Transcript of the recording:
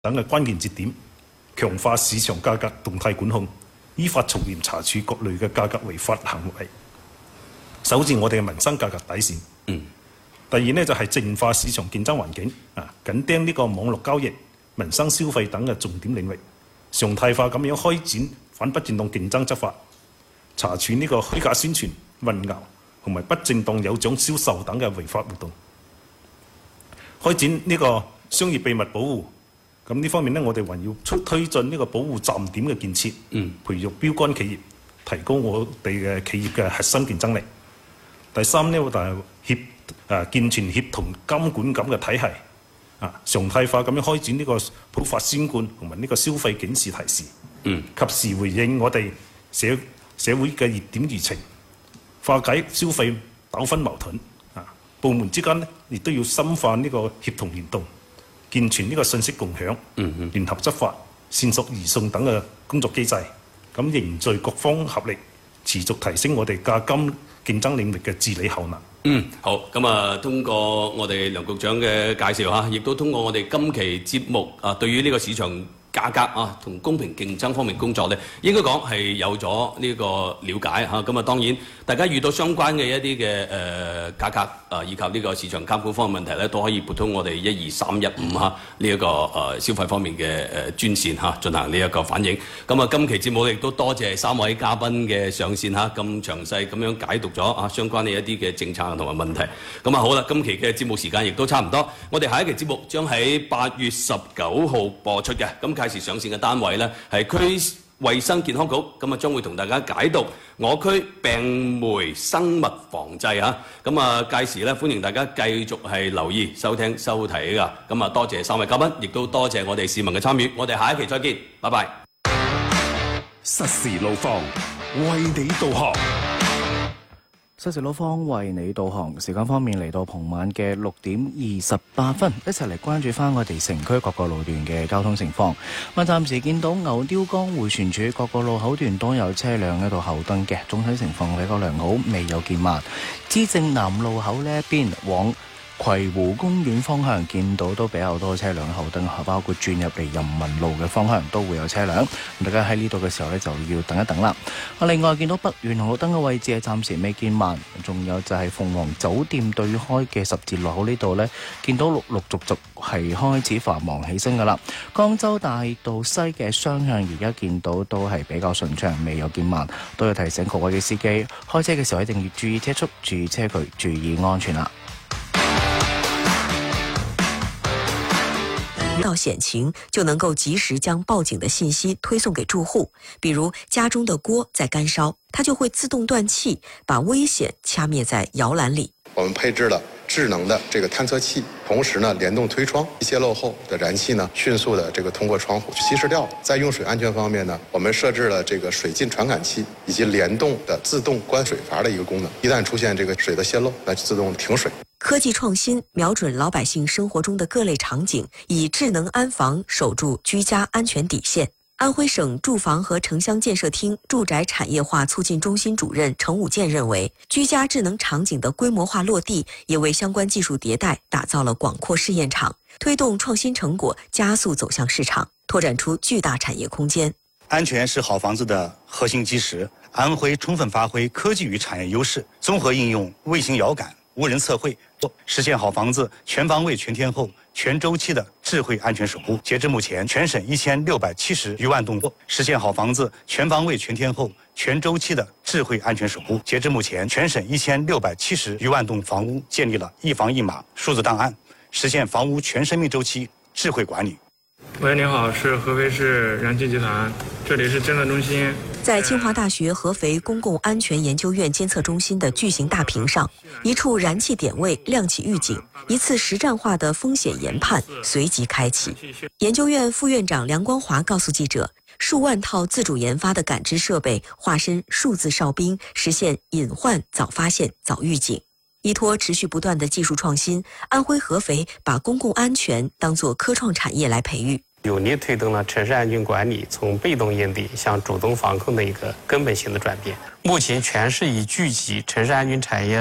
等嘅關鍵節點，強化市場價格動態管控，依法從嚴查處各類嘅價格違法行為，守住我哋嘅民生價格底線。第二呢，就係淨化市場競爭環境，緊盯呢個網絡交易、民生消費等嘅重點領域，常態化咁樣開展反不正當競爭執法，查處呢個虛假宣傳、混淆同埋不正當有獎銷售等嘅違法活動，開展呢個商業秘密保護。咁呢方面呢，我哋還要推進呢個保護站點嘅建設，培育標杆企業，提高我哋嘅企業嘅核心競爭力。第三呢，就係健全協同監管咁嘅體系，常態化咁樣開展呢個普法宣貫同埋呢個消費警示提示，及時回應我哋社會嘅熱點輿情，化解消費糾紛矛盾。部門之間呢，亦都要深化呢個協同聯動，健全呢個信息共享、聯合執法、線索移送等嘅工作機制，咁凝聚各方合力，持續提升我哋價金競爭領域嘅治理效能。 好，咁啊，通過我哋梁局長嘅介紹嚇，亦都通過我哋今期節目對於呢個市場價格同公平競爭方面工作咧，應該講係有咗呢個了解嚇。咁當然大家遇到相關嘅一啲嘅價格以及呢個市場監管方面問題咧，都可以撥通我哋12315呢一個消費方面嘅專線進行呢一個反映。咁今期節目亦都多謝3位嘉賓嘅上線咁詳細咁樣解讀咗相關嘅一啲嘅政策同埋問題。咁好啦，今期嘅節目時間亦都差唔多，我哋下一期節目將喺8月19號播出嘅。屆時上線嘅單位呢係區衛生健康局，咁將會同大家解讀我區病媒生物防制屆時呢，歡迎大家繼續係留意收聽收睇㗎。多謝3位嘉賓，亦都多謝我哋市民嘅參與。我哋下一期再見，拜拜。 實時路況，為你導航。 實時路況為你導航，時間方面嚟到傍晚嘅6點28分，一齊嚟關注翻我哋城區各個路段嘅交通情況。暫時見到牛碉江迴旋處各個路口段都有車輛喺度候燈嘅，總體情況比較良好，未有見慢。知正南路口呢一邊往葵湖公園方向見到都比較多車輛候燈，包括轉入嚟人民路嘅方向都會有車輛，大家喺呢度嘅時候呢，就要等一等啦。另外見到北園紅綠燈嘅位置係暫時未見慢，仲有就係鳳凰酒店對開嘅十字路口呢度呢，見到陸陸續續係開始繁忙起身噶啦。江州大道西嘅雙向而家見到都係比較順暢，未有見慢，都要提醒各位嘅司機開車嘅時候一定要注意車速、注意車距、注意安全啦。 到險情就能夠及時將報警的信息推送給住戶，比如家中的鍋在乾燒，它就會自動斷氣，把危險掐滅在搖籃裡。 我們配置了智能的這個探測器，同時呢聯動推窗，洩漏後的燃氣呢迅速的這個通過窗戶去稀釋掉。在用水安全方面呢，我們設置了這個水浸傳感器以及聯動的自動關水閥的一個功能，一旦出現這個水的洩漏，那就自動停水。 科技創新瞄準老百姓生活中的各類場景，以智能安防守住居家安全底線。安徽省住房和城鄉建設廳住宅產業化促進中心主任程武健認為，居家智能場景的規模化落地，也為相關技術迭代打造了廣闊試驗場，推動創新成果加速走向市場，拓展出巨大產業空間。 安全是好房子的核心基石。安徽充分發揮科技與產業優勢，綜合應用衛星遙感、無人測繪，實現好房子全方位、全天候、全周期的智慧安全守護。截至目前，全省1670餘萬棟實現好房子全方位、全天候、全周期的智慧安全守護。截至目前，全省1670餘萬棟房屋建立了一房一碼數字檔案，實現房屋全生命周期智慧管理。 喂，你好，是合肥市燃氣集團，這裡是偵測中心。 在清華大學合肥公共安全研究院監測中心的巨型大屏上，一處燃氣點位亮起預警，一次實戰化的風險研判隨即開啟。研究院副院長梁光華告訴記者，數萬套自主研發的感知設備化身數字哨兵，實現隱患早發現、早預警。依託持續不斷的技術創新，安徽合肥把公共安全當作科創產業來培育。 有力推動了城市安全管理從被動應對向主動防控的一個根本性的轉變。目前全市已聚集城市安全產業